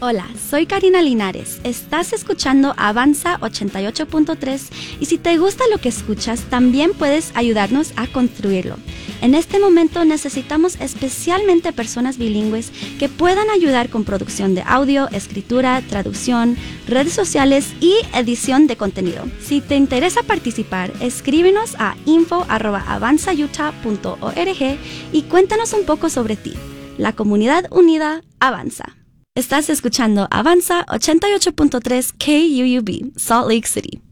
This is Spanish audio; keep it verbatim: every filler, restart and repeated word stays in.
Hola, soy Karina Linares. Estás escuchando Avanza ochenta y ocho punto tres y si te gusta lo que escuchas, también puedes ayudarnos a construirlo. En este momento necesitamos especialmente personas bilingües que puedan ayudar con producción de audio, escritura, traducción, redes sociales y edición de contenido. Si te interesa participar, escríbenos a info arroba avanza utah punto org y cuéntanos un poco sobre ti. La comunidad unida avanza. Estás escuchando Avanza ochenta y ocho punto tres K U U B, Salt Lake City.